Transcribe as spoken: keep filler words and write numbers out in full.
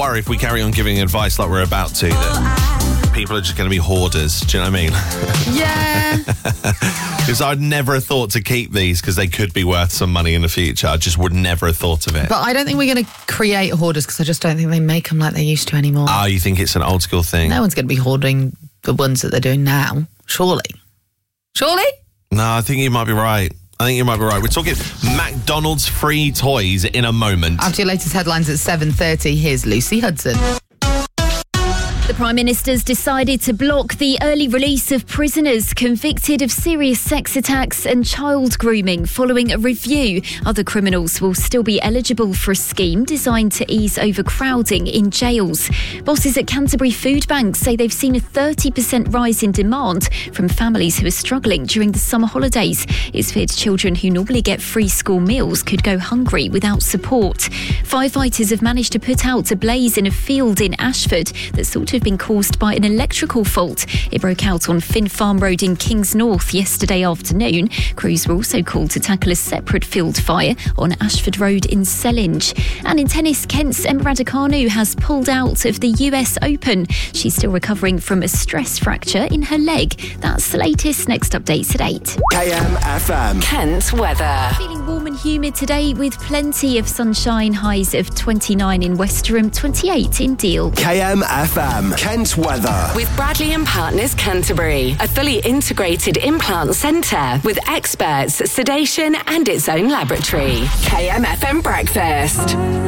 worry if we carry on giving advice like we're about to, that people are just going to be hoarders. Do you know what I mean? Yeah. Because I'd never have thought to keep these because they could be worth some money in the future. I just would never have thought of it. But I don't think we're going to create hoarders because I just don't think they make them like they used to anymore. Oh, you think it's an old school thing? No one's going to be hoarding the ones that they're doing now, surely. Surely? No, I think you might be right. I think you might be right. We're talking McDonald's free toys in a moment. After your latest headlines at seven thirty, here's Lucy Hudson. The Prime Minister's decided to block the early release of prisoners convicted of serious sex attacks and child grooming following a review. Other criminals will still be eligible for a scheme designed to ease overcrowding in jails. Bosses at Canterbury Food Bank say they've seen a thirty percent rise in demand from families who are struggling during the summer holidays. It's feared children who normally get free school meals could go hungry without support. Firefighters have managed to put out a blaze in a field in Ashford that's thought to have been caused by an electrical fault. It broke out on Finn Farm Road in Kings North yesterday afternoon. Crews were also called to tackle a separate field fire on Ashford Road in Sellinge. And in tennis, Kent's Emma Raducanu has pulled out of the U S Open. She's still recovering from a stress fracture in her leg. That's the latest. Next updates at eight. K M F M. Kent weather. Feeling warm and humid today with plenty of sunshine. Highs of twenty-nine in Westerham, twenty-eight in Deal. K M F M. Kent weather. With Bradley and Partners Canterbury, a fully integrated implant centre with experts, sedation and its own laboratory. K M F M breakfast.